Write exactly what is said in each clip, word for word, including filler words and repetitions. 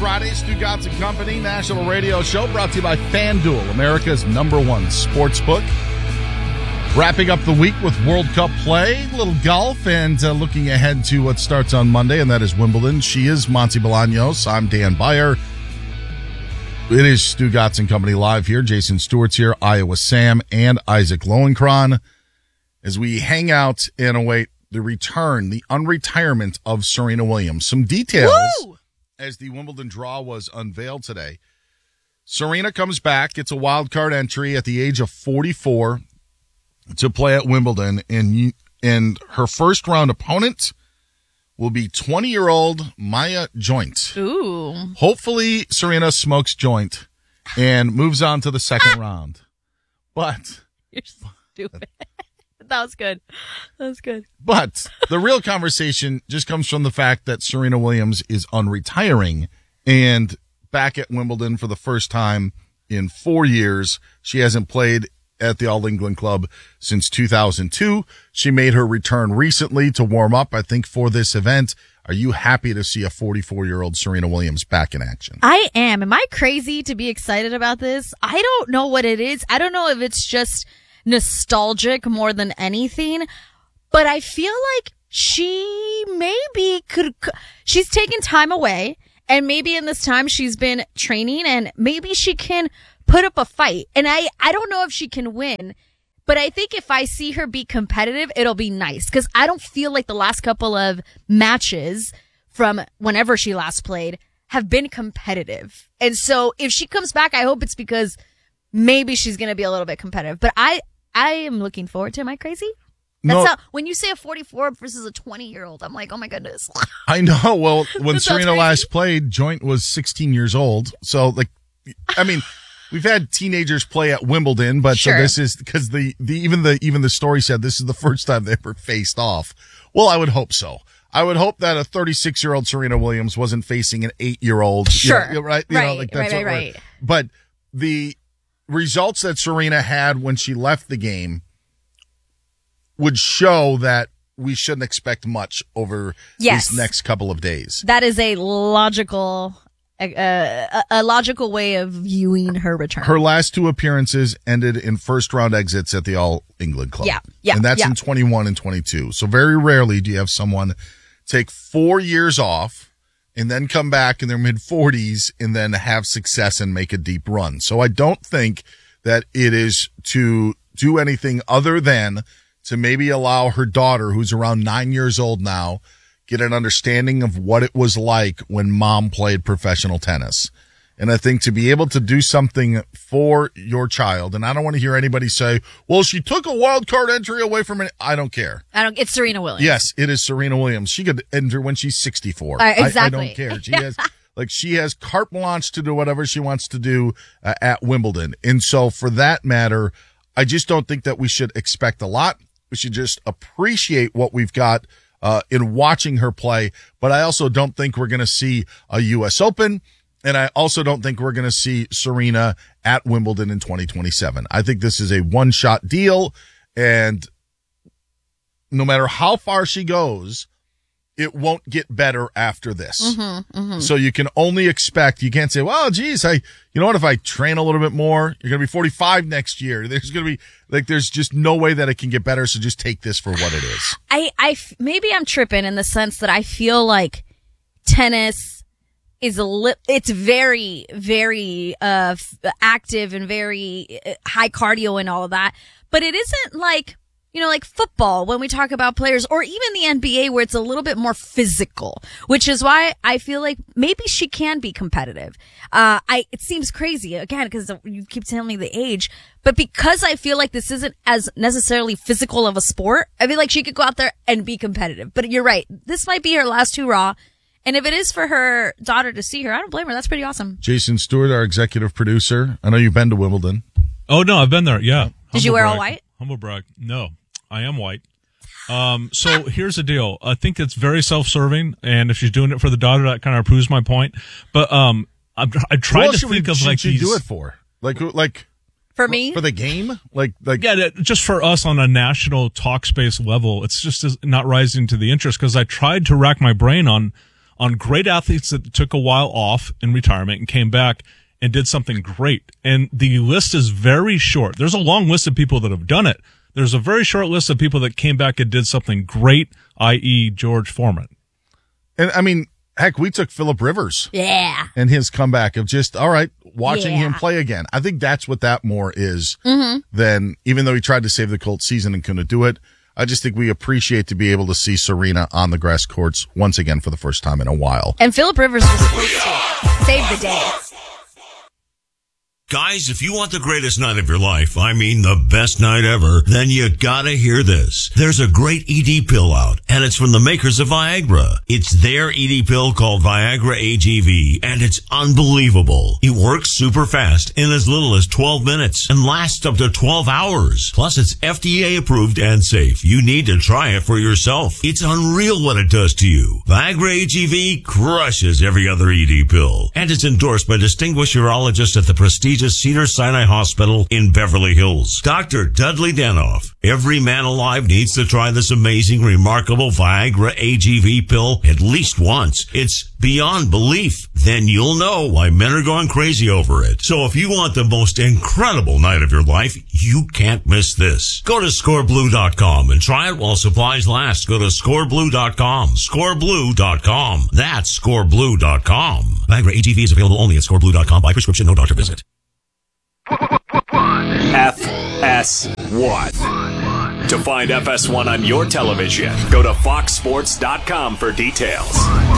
Friday, Stu Gatz and Company National Radio Show brought to you by FanDuel, America's number one sports book. Wrapping up the week with World Cup play, a little golf, and uh, looking ahead to what starts on Monday, and that is Wimbledon. She is Monty Bolaños. I'm Dan Beyer. It is Stu Gatz and Company live here. Jason Stewart's here, Iowa Sam, and Isaac Lowenkron as we hang out and await the return, the unretirement of Serena Williams. Some details Woo! As the Wimbledon draw was unveiled today. Serena comes back. It's a wild card entry at the age of forty-four to play at Wimbledon, and and her first round opponent will be twenty-year-old Maya Joint. Ooh. Hopefully, Serena smokes joint and moves on to the second round. But you're stupid. That was good. That was good. But the real conversation just comes from the fact that Serena Williams is unretiring and back at Wimbledon for the first time in four years. She hasn't played at the All England Club since two thousand two. She made her return recently to warm up, I think, for this event. Are you happy to see a forty-four-year-old Serena Williams back in action? I am. Am I crazy to be excited about this? I don't know what it is. I don't know if it's just nostalgic more than anything, but I feel like she maybe could, she's taken time away, and maybe in this time she's been training, and maybe she can put up a fight. And I, I don't know if she can win, but I think if I see her be competitive, it'll be nice. Cause I don't feel like the last couple of matches from whenever she last played have been competitive. And so if she comes back, I hope it's because maybe she's going to be a little bit competitive. But I, I am looking forward to it. Am I crazy? That's no. how, when you say a forty-four versus a twenty-year-old, I'm like, oh my goodness. I know. Well, when Serena last played, Joint was sixteen years old. So, like, I mean, we've had teenagers play at Wimbledon, but sure. So this is because the, the even the even the story said this is the first time they ever faced off. Well, I would hope so. I would hope that a thirty-six-year-old Serena Williams wasn't facing an eight-year-old. Sure. You know, right? You right. know, like that's right. what Right. Right. But the results that Serena had when she left the game would show that we shouldn't expect much over yes. these next couple of days. That is a logical, uh, a, a logical way of viewing her return. Her last two appearances ended in first round exits at the All England Club. Yeah, yeah, and that's yeah. in twenty-one and twenty-two. So very rarely do you have someone take four years off and then come back in their mid forties and then have success and make a deep run. So I don't think that it is to do anything other than to maybe allow her daughter, who's around nine years old now, get an understanding of what it was like when mom played professional tennis. And I think to be able to do something for your child, and I don't want to hear anybody say, well, she took a wild card entry away from it. I don't care. I don't, it's Serena Williams. Yes, it is Serena Williams. She could enter when she's sixty-four. Uh, exactly. I, I don't care. She has, like, she has carte blanche to do whatever she wants to do uh, at Wimbledon. And so for that matter, I just don't think that we should expect a lot. We should just appreciate what we've got uh, in watching her play. But I also don't think we're going to see a U S Open. And I also don't think we're going to see Serena at Wimbledon in twenty twenty-seven. I think this is a one-shot deal. And no matter how far she goes, it won't get better after this. Mm-hmm, mm-hmm. So you can only expect, you can't say, well, geez, I, you know what, if I train a little bit more, you're going to be forty-five next year. There's going to be, like, there's just no way that it can get better. So just take this for what it is. I, I, maybe I'm tripping in the sense that I feel like tennis is a li- it's very, very, uh, f- active and very uh, high cardio and all of that. But it isn't like, you know, like football when we talk about players, or even the N B A where it's a little bit more physical, which is why I feel like maybe she can be competitive. Uh, I, it seems crazy again, because you keep telling me the age, but because I feel like this isn't as necessarily physical of a sport, I feel like she could go out there and be competitive. But you're right. This might be her last hurrah. And if it is for her daughter to see her, I don't blame her. That's pretty awesome. Jason Stewart, our executive producer. I know you've been to Wimbledon. Oh, no, I've been there. Yeah. Did Humble you wear brag. all white? Humble brag. No, I am white. Um, so here's the deal. I think it's very self-serving. And if she's doing it for the daughter, that kind of proves my point. But, um, I'm, I tried what to think we, of like she these. do it for? Like, like, For me? For the game? Like, like. Yeah, just for us on a national talk space level, it's just not rising to the interest because I tried to rack my brain on, on great athletes that took a while off in retirement and came back and did something great. And the list is very short. There's a long list of people that have done it. There's a very short list of people that came back and did something great, that is. George Foreman. And I mean, heck, we took Phillip Rivers. Yeah. And his comeback of just, all right, watching Yeah. him play again. I think that's what that more is Mm-hmm. than, even though he tried to save the Colts season and couldn't do it, I just think we appreciate to be able to see Serena on the grass courts once again for the first time in a while. And Phillip Rivers was supposed to save the day. Guys, if you want the greatest night of your life, I mean the best night ever, then you gotta hear this. There's a great E D pill out, and it's from the makers of Viagra. It's their E D pill called Viagra A G V, and it's unbelievable. It works super fast in as little as twelve minutes and lasts up to twelve hours. Plus, it's F D A approved and safe. You need to try it for yourself. It's unreal what it does to you. Viagra A G V crushes every other E D pill, and it's endorsed by distinguished urologists at the prestigious Cedars-Sinai Hospital in Beverly Hills. Doctor Dudley Danoff. Every man alive needs to try this amazing, remarkable Viagra A G V pill at least once. It's beyond belief. Then you'll know why men are going crazy over it. So if you want the most incredible night of your life, you can't miss this. Go to score blue dot com and try it while supplies last. Go to score blue dot com. score blue dot com. That's score blue dot com. Viagra A G V is available only at score blue dot com by prescription, no doctor visit. F S one. To find F S one on your television, go to fox sports dot com for details.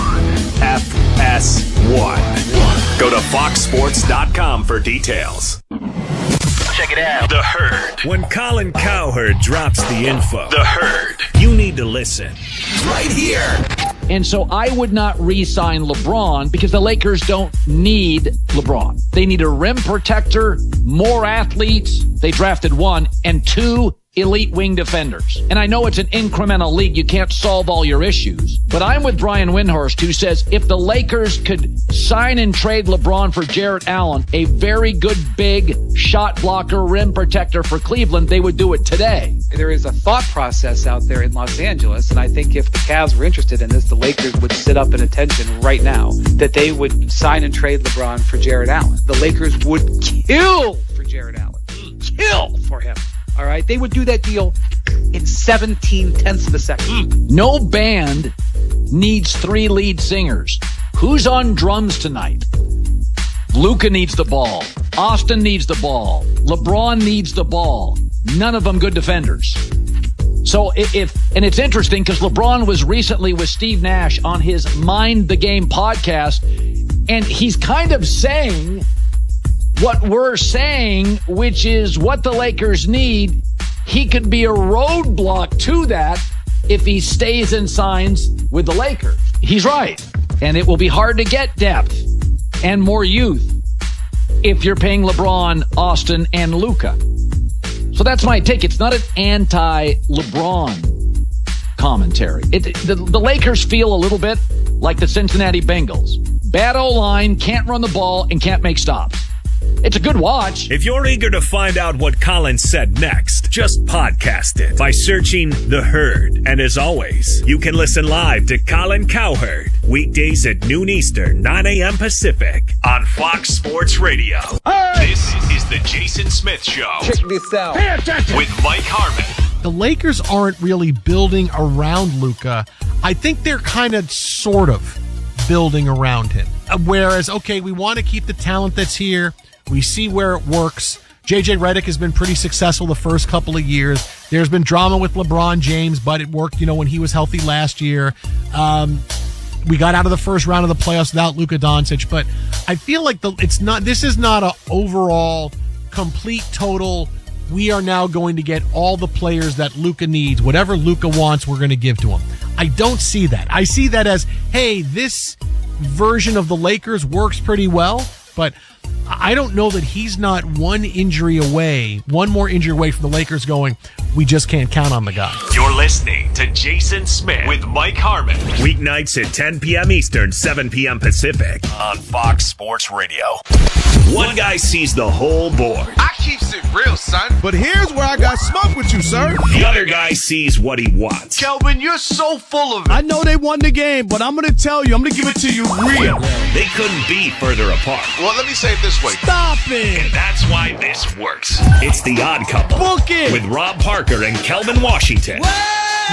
F S one. Go to fox sports dot com for details. Check it out. The Herd. When Colin Cowherd drops the info, The Herd, you need to listen. Right here. And so I would not re-sign LeBron because the Lakers don't need LeBron. They need a rim protector, more athletes. They drafted one and two elite wing defenders. And I know it's an incremental league. You can't solve all your issues. But I'm with Brian Windhorst, who says if the Lakers could sign and trade LeBron for Jarrett Allen, a very good big shot blocker, rim protector for Cleveland, they would do it today. There is a thought process out there in Los Angeles, and I think if the Cavs were interested in this, the Lakers would sit up in attention right now that they would sign and trade LeBron for Jarrett Allen. The Lakers would kill for Jarrett Allen. Kill for him. All right? They would do that deal in seventeen tenths of a second. No band needs three lead singers. Who's on drums tonight? Luka needs the ball. Austin needs the ball. LeBron needs the ball. None of them good defenders. So if, and it's interesting because LeBron was recently with Steve Nash on his Mind the Game podcast, and he's kind of saying what we're saying, which is what the Lakers need. He could be a roadblock to that if he stays and signs with the Lakers. He's right. And it will be hard to get depth and more youth if you're paying LeBron, Austin, and Luka. So that's my take. It's not an anti-LeBron commentary. It, the, the Lakers feel a little bit like the Cincinnati Bengals. Bad O-line, can't run the ball, and can't make stops. It's a good watch. If you're eager to find out what Colin said next, just podcast it by searching The Herd. And as always, you can listen live to Colin Cowherd weekdays at noon Eastern, nine a.m. Pacific on Fox Sports Radio. Hey! This is the Jason Smith Show. Check this out. With Mike Harmon. The Lakers aren't really building around Luka. I think they're kind of sort of building around him. Whereas, okay, we want to keep the talent that's here. We see where it works. J J Redick has been pretty successful the first couple of years. There's been drama with LeBron James, but it worked, you know, when he was healthy last year. Um, we got out of the first round of the playoffs without Luka Doncic, but I feel like the it's not. This is not a overall, complete, total. We are now going to get all the players that Luka needs. Whatever Luka wants, we're going to give to him. I don't see that. I see that as, hey, this version of the Lakers works pretty well, but I don't know that he's not one injury away, one more injury away from the Lakers going, we just can't count on the guy. You're listening to Jason Smith with Mike Harmon. Weeknights at ten p.m. Eastern, seven p.m. Pacific on Fox Sports Radio. One guy sees the whole board. I keep keeps it real, son. But here's where I got smoke with you, sir. The other guy sees what he wants. Kelvin, you're so full of it. I know they won the game, but I'm going to tell you, I'm going to give it to you real. They couldn't be further apart. Well, let me say it this way. Stop it. And that's why this works. It's The Odd Couple. Book it. With Rob Parker and Kelvin Washington. Wow.